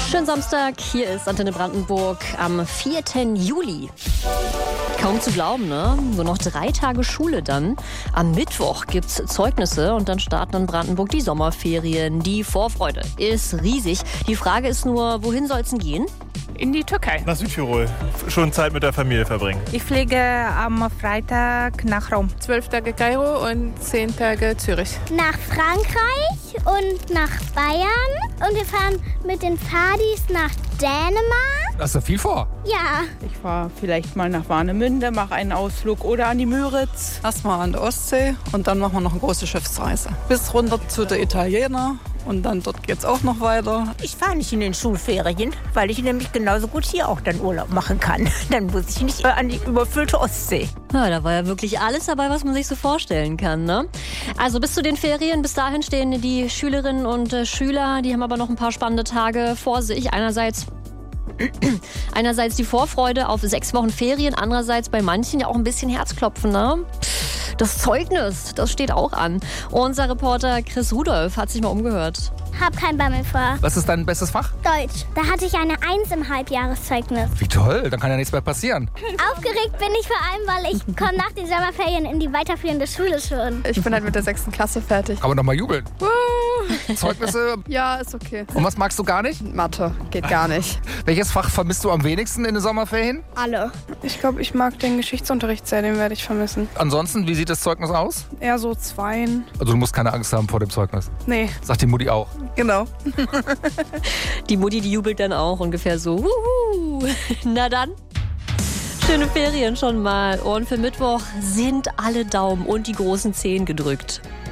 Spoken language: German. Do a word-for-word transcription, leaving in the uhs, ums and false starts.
Schönen Samstag, hier ist Antenne Brandenburg am vierten Juli. Kaum zu glauben, ne? Nur noch drei Tage Schule dann. Am Mittwoch gibt's Zeugnisse und dann starten in Brandenburg die Sommerferien. Die Vorfreude ist riesig. Die Frage ist nur, wohin soll's denn gehen? In die Türkei. Nach Südtirol. Schon Zeit mit der Familie verbringen. Ich fliege am Freitag nach Rom. Zwölf Tage Kairo und zehn Tage Zürich. Nach Frankreich und nach Bayern. Und wir fahren mit den Fadis nach Dänemark. Hast du viel vor? Ja. Ich fahre vielleicht mal nach Warnemünde, mache einen Ausflug oder an die Müritz. Erstmal an der Ostsee und dann machen wir noch eine große Schiffsreise. Bis runter zu der Italiener und dann dort geht's auch noch weiter. Ich fahre nicht in den Schulferien, weil ich nämlich genauso gut hier auch dann Urlaub machen kann. Dann muss ich nicht an die überfüllte Ostsee. Ja, da war ja wirklich alles dabei, was man sich so vorstellen kann, ne? Also bis zu den Ferien, bis dahin stehen die Schülerinnen und äh, Schüler, die haben aber noch ein paar spannende Tage vor sich. Einerseits Einerseits die Vorfreude auf sechs Wochen Ferien, andererseits bei manchen ja auch ein bisschen Herzklopfen, ne? Das Zeugnis, das steht auch an. Unser Reporter Chris Rudolph hat sich mal umgehört. Hab kein Bammel vor. Was ist dein bestes Fach? Deutsch. Da hatte ich eine Eins im Halbjahreszeugnis. Wie toll, dann kann ja nichts mehr passieren. Aufgeregt bin ich vor allem, weil ich komme nach den Sommerferien in die weiterführende Schule schon. Ich bin halt mit der sechsten Klasse fertig. Aber nochmal jubeln. Zeugnisse. Ja, ist okay. Und was magst du gar nicht? Mathe, geht gar nicht. Welches Fach vermisst du am wenigsten in den Sommerferien? Alle. Ich glaube, ich mag den Geschichtsunterricht sehr, den werde ich vermissen. Ansonsten, wie sieht das Zeugnis aus? Eher so Zweien. Also du musst keine Angst haben vor dem Zeugnis. Nee, Sagt die Mutti auch. genau. Die Mutti, die jubelt dann auch ungefähr so. Wuhu. Na dann, schöne Ferien schon mal. Und für Mittwoch sind alle Daumen und die großen Zehen gedrückt.